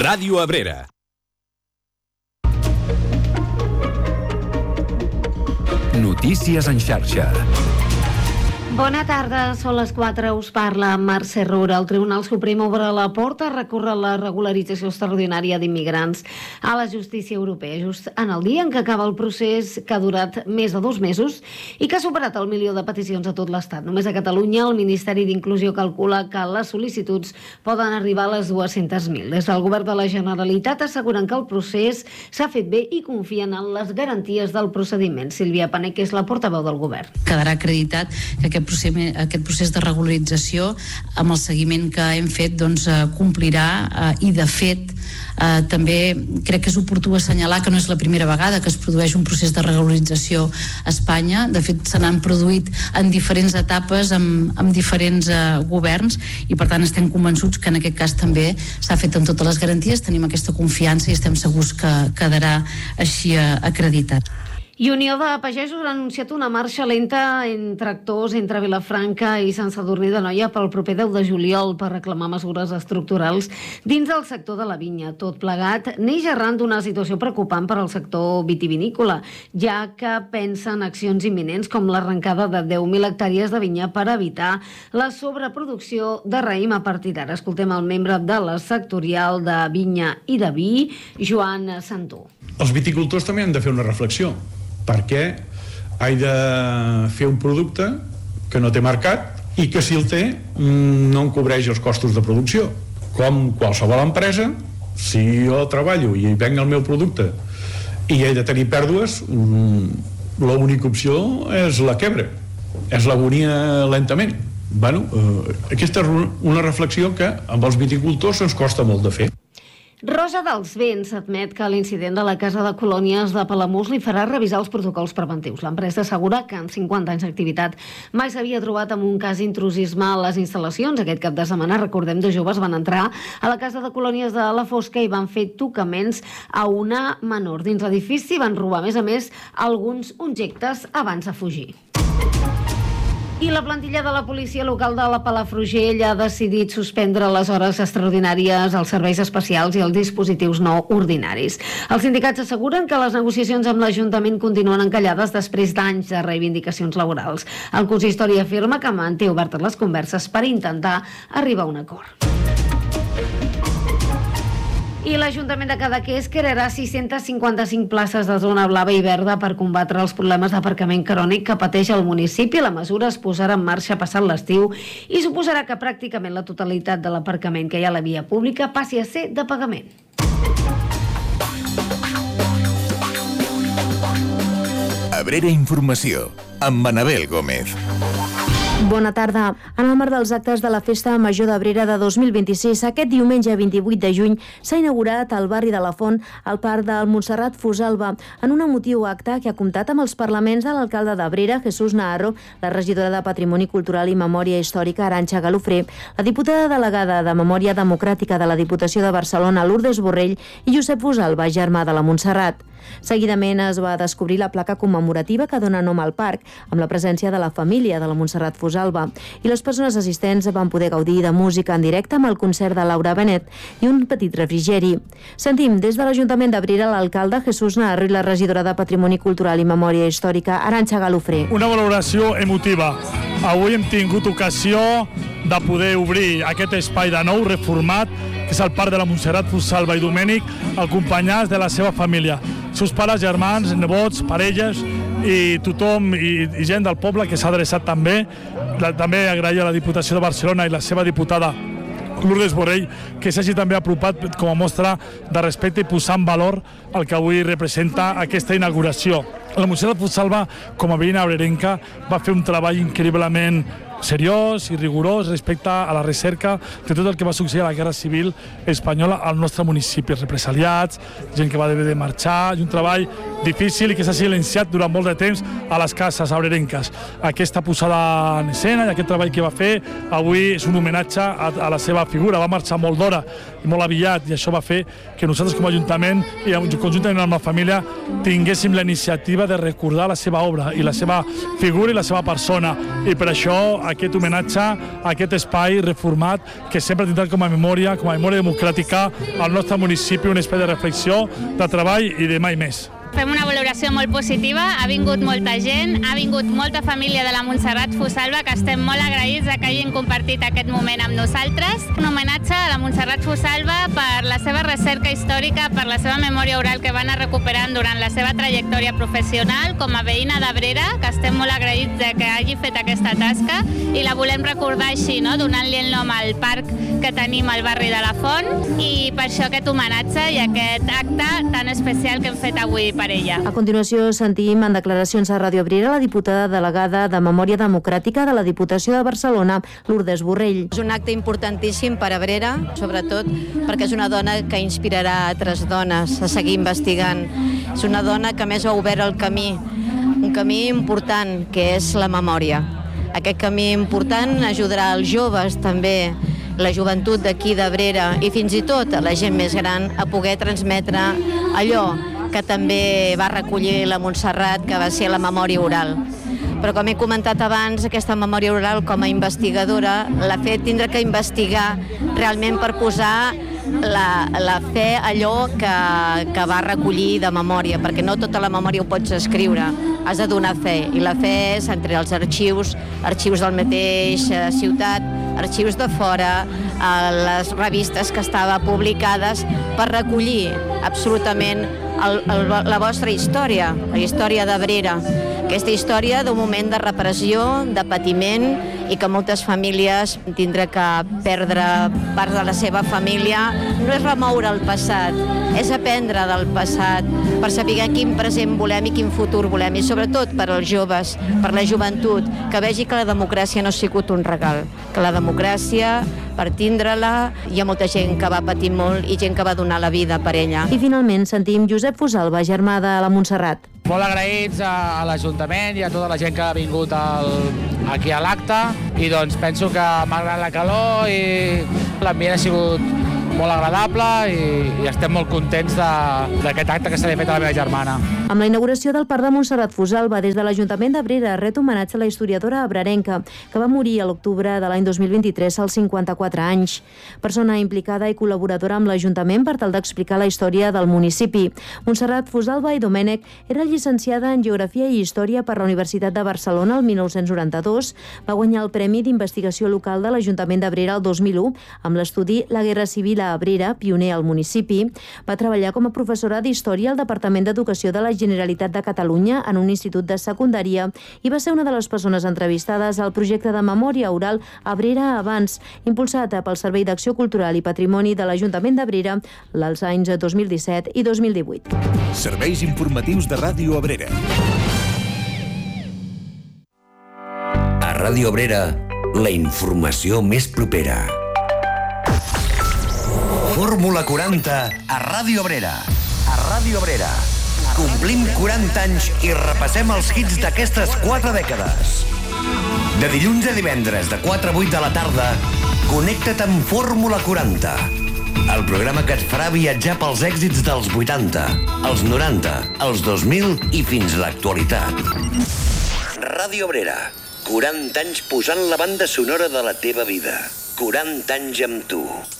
Ràdio Abrera. Notícies en xarxa. Bona tarda, són les 4, us parla Mercè Roura. El Tribunal Suprem obre la porta a recórrer la regularització extraordinària d'immigrants a la justícia europea, just en el dia en què acaba el procés que ha durat més de 2 mesos i que ha superat el 1 milió de peticions a tot l'Estat. Només a Catalunya el Ministeri d'Inclusió calcula que les sol·licituds poden arribar a les 200.000. Des del Govern de la Generalitat asseguren que el procés s'ha fet bé i confien en les garanties del procediment. Sílvia Paneque és la portaveu del Govern. Quedarà acreditat que aquest procés de regularització, amb el seguiment que hem fet, complirà i de fet també crec que és oportú assenyalar que no és la primera vegada que es produeix un procés de regularització a Espanya. De fet, se n'han produït en diferents etapes amb diferents governs i per tant estem convençuts que en aquest cas també s'ha fet amb totes les garanties, tenim aquesta confiança i estem segurs que quedarà així acreditat. I Unió de Pagesos ha anunciat una marxa lenta en tractors entre Vilafranca i Sant Sadurní d'Anoia pel proper 10 de juliol per reclamar mesures estructurals dins del sector de la vinya. Tot plegat neix arran d'una situació preocupant per al sector vitivinícola, ja que pensen accions imminents com l'arrencada de 10.000 hectàrees de vinya per evitar la sobreproducció de raïm a partir d'ara. Escoltem el membre de la sectorial de vinya i de vi, Joan Santó. Els viticultors també han de fer una reflexió. Perquè he de fer un producte que no té mercat i que si el té no em cobreix els costos de producció. Com qualsevol empresa, si jo treballo i venc el meu producte i he de tenir pèrdues, l'única opció és la quebra, és l'agonia lentament. Aquesta és una reflexió que amb els viticultors ens costa molt de fer. Rosa dels Vents admet que l'incident de la Casa de Colònies de Palamós li farà revisar els protocols preventius. L'empresa assegura que en 50 anys d'activitat mai s'havia trobat amb un cas d'intrusisme a les instal·lacions. Aquest cap de setmana, recordem, 2 joves van entrar a la Casa de Colònies de la Fosca i van fer tocaments a una menor. Dins l'edifici van robar, a més, alguns objectes abans de fugir. I la plantilla de la policia local de la Palafrugell ha decidit suspendre les hores extraordinàries, els serveis especials i els dispositius no ordinaris. Els sindicats asseguren que les negociacions amb l'Ajuntament continuen encallades després d'anys de reivindicacions laborals. El consistori afirma que manté obertes les converses per intentar arribar a un acord. I l'Ajuntament de Cadaqués crearà 655 places de zona blava i verda per combatre els problemes d'aparcament crònic que pateix el municipi. La mesura es posarà en marxa passat l'estiu i suposarà que pràcticament la totalitat de l'aparcament que hi ha a la via pública passi a ser de pagament. Abrera Informació, amb Manabel Gómez. Bona tarda. En el marc dels actes de la Festa Major d'Abrera de 2026, aquest diumenge 28 de juny s'ha inaugurat al barri de la Font el Parc del Montserrat Fosalba en un emotiu acte que ha comptat amb els parlaments de l'alcalde d'Abrera, Jesús Naharro, la regidora de Patrimoni Cultural i Memòria Històrica, Arantxa Galofré, la diputada delegada de Memòria Democràtica de la Diputació de Barcelona, Lourdes Borrell, i Josep Fosalba, germà de la Montserrat. Seguidament es va descobrir la placa commemorativa que dona nom al parc, amb la presència de la família de la Montserrat Fosalba, i les persones assistents van poder gaudir de música en directe amb el concert de Laura Benet i un petit refrigeri. Sentim des de l'Ajuntament d'Abrera l'alcalde Jesús Naharro i la regidora de Patrimoni Cultural i Memòria Històrica, Arantxa Galofré. Una valoració emotiva. Avui hem tingut ocasió de poder obrir aquest espai de nou, reformat, que és el Parc de la Montserrat Fosalba i Domènec, acompanyats de la seva família. Seus pares, germans, nebots, parelles i tothom i gent del poble que s'ha adreçat també. També agrair a la Diputació de Barcelona i la seva diputada Lourdes Borrell que s'hagi també apropat com a mostra de respecte i posar en valor el que avui representa aquesta inauguració. La Montserrat Fosalba, com a veïna abrerenca, va fer un treball increïblement seriós i rigorós respecte a la recerca de tot el que va succeir a la Guerra Civil Espanyola al nostre municipi, represaliats, gent que va haver de marxar, i un treball difícil i que s'ha silenciat durant molt de temps a les cases abrerenques. Aquesta posada en escena i aquest treball que va fer avui és un homenatge a la seva figura. Va marxar molt d'hora i molt aviat, i això va fer que nosaltres com a Ajuntament i conjuntament amb la família tinguéssim la iniciativa de recordar la seva obra i la seva figura i la seva persona, i per això aquest homenatge a aquest espai reformat que sempre tindrà com a memòria democràtica al nostre municipi, un espai de reflexió, de treball i de mai més. Fem una valoració molt positiva, ha vingut molta gent, ha vingut molta família de la Montserrat Fosalba, que estem molt agraïts que hagin compartit aquest moment amb nosaltres. Un homenatge a la Montserrat Fosalba per la seva recerca històrica, per la seva memòria oral que va anar recuperant durant la seva trajectòria professional com a veïna d'Abrera, que estem molt agraïts de que hagi fet aquesta tasca, i la volem recordar així, no? Donant-li el nom al parc que tenim al barri de la Font, i per això aquest homenatge i aquest acte tan especial que hem fet avui per ella. A continuació sentim en declaracions a Ràdio Abrera la diputada delegada de Memòria Democràtica de la Diputació de Barcelona, Lourdes Borrell. És un acte importantíssim per Abrera, sobretot perquè és una dona que inspirarà altres dones a seguir investigant. És una dona que més ha obert el camí, un camí important, que és la memòria. Aquest camí important ajudarà als joves també, la joventut d'aquí d'Abrera i fins i tot a la gent més gran a poder transmetre allò que també va recollir la Montserrat, que va ser la memòria oral. Però com he comentat abans, aquesta memòria oral com a investigadora l'ha fet tindre que investigar realment per posar la fe allò que va recollir de memòria, perquè no tota la memòria ho pots escriure, has de donar fe, i la fe és entre els arxius del mateix ciutat, arxius de fora, les revistes que estaven publicades per recollir absolutament la vostra història, la història d'Abrera, aquesta història d'un moment de repressió, de patiment, i que moltes famílies tindrà que perdre part de la seva família. No és remoure el passat, és aprendre del passat per saber quin present volem i quin futur volem, i sobretot per als joves, per la joventut, que vegi que la democràcia no ha sigut un regal, que la democràcia, per tindre-la, hi ha molta gent que va patir molt i gent que va donar la vida per ella. I finalment sentim Josep Fosalba, germà de la Montserrat. Molt agraïts a l'Ajuntament i a tota la gent que ha vingut aquí a l'acte, i doncs penso que malgrat la calor i l'ambient ha sigut molt agradable i estem molt contents d'aquest acte que s'ha fet a la meva germana. Amb la inauguració del Parc de Montserrat Fosalba, des de l'Ajuntament d'Abrera ret homenatge a la historiadora abrerenca, que va morir a l'octubre de l'any 2023 als 54 anys. Persona implicada i col·laboradora amb l'Ajuntament per tal d'explicar la història del municipi. Montserrat Fosalba i Domènech era llicenciada en Geografia i Història per la Universitat de Barcelona el 1992, va guanyar el Premi d'Investigació Local de l'Ajuntament d'Abrera el 2001 amb l'estudi La Guerra Civil a Abrera, pioner al municipi. Va treballar com a professora d'Història al Departament d'Educació de la Generalitat de Catalunya en un institut de secundària i va ser una de les persones entrevistades al projecte de memòria oral Abrera Abans, impulsat pel Servei d'Acció Cultural i Patrimoni de l'Ajuntament d'Abrera els anys 2017 i 2018. Serveis informatius de Ràdio Abrera. A Ràdio Abrera, la informació més propera. Fórmula 40 a Ràdio Abrera. A Ràdio Abrera. Complim 40 anys i repassem els hits d'aquestes 4 dècades. De dilluns a divendres, de 4 a 8 de la tarda, connecta't amb Fórmula 40. El programa que et farà viatjar pels èxits dels 80, els 90, els 2000 i fins a l'actualitat. Ràdio Abrera. 40 anys posant la banda sonora de la teva vida. 40 anys amb tu.